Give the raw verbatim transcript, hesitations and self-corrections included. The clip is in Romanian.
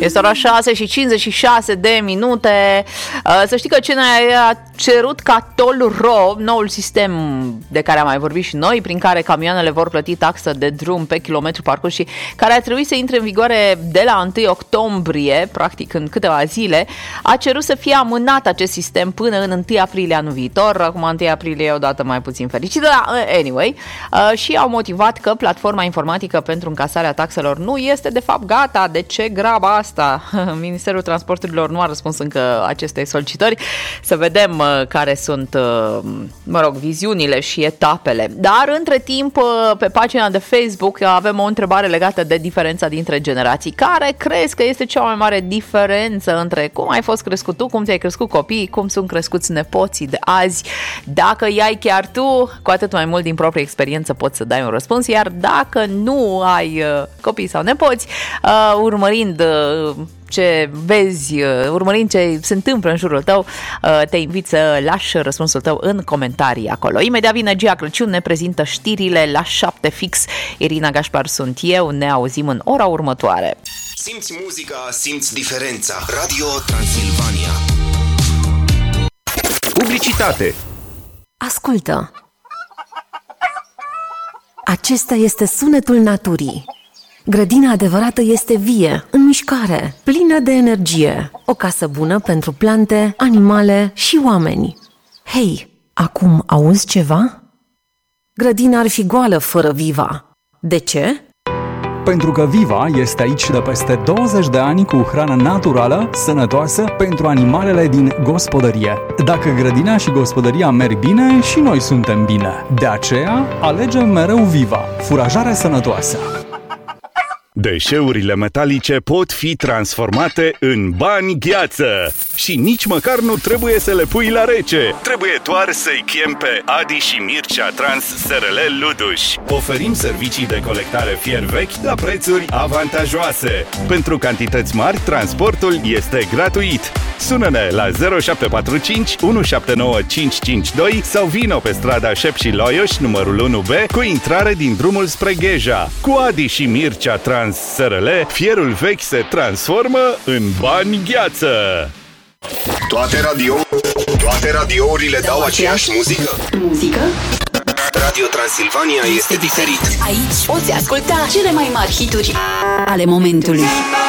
Este ora șase și cincizeci și șase de minute. Să știi că ce ne-a cerut ca Toll-Ro, noul sistem de care am mai vorbit și noi, prin care camioanele vor plăti taxă de drum pe kilometru parcurs și care ar trebui să intre în vigoare de la întâi octombrie, practic în câteva zile, a cerut să fie amânat acest sistem până în întâi aprilie anul viitor. Acum întâi aprilie e o dată mai puțin fericită, anyway, și au motivat că platforma informatică pentru încasarea taxelor nu este de fapt gata. De ce graba asta? Ministerul Transporturilor nu a răspuns încă acestei solicitări. Să vedem care sunt, mă rog, viziunile și etapele. Dar între timp, pe pagina de Facebook avem o întrebare legată de diferența dintre generații. Care crezi că este cea mai mare diferență între cum ai fost crescut tu, cum ți-ai crescut copiii, cum sunt crescuți nepoții de azi? Dacă i-ai chiar tu, cu atât mai mult din proprie experiență poți să dai un răspuns, iar dacă nu ai copii sau nepoți, urmărind ce vezi, urmărind ce se întâmplă în jurul tău, te invit să lași răspunsul tău în comentarii acolo. Imediat vine Gia Crăciun, ne prezintă știrile la șapte fix. Irina Gașpar sunt eu, ne auzim în ora următoare. Simți muzica, simți diferența. Radio Transilvania. Publicitate. Ascultă. Acesta este sunetul naturii. Grădina adevărată este vie, în mișcare, plină de energie. O casă bună pentru plante, animale și oameni. Hei, acum auzi ceva? Grădina ar fi goală fără Viva. De ce? Pentru că Viva este aici de peste douăzeci de ani cu hrană naturală, sănătoasă pentru animalele din gospodărie. Dacă grădina și gospodăria merg bine, și noi suntem bine. De aceea, alegem mereu Viva, furajare sănătoasă. Deșeurile metalice pot fi transformate în bani gheață și nici măcar nu trebuie să le pui la rece. Trebuie doar să-i chem pe Adi și Mircea Trans S R L Luduș. Oferim servicii de colectare fier vechi la prețuri avantajoase. Pentru cantități mari, transportul este gratuit. Sună-ne la zero șapte patru cinci unu șapte nouă cinci cinci doi sau vino pe strada Șep și Loioș, numărul unu B, cu intrare din drumul spre Gheja. Cu Adi și Mircea Trans S R L, fierul vechi se transformă în bani gheață. Toate radio, toate radiourile dau aceeași muzică. Muzică? Radio Transilvania este diferit. Aici poți asculta cele mai mari hituri ale momentului.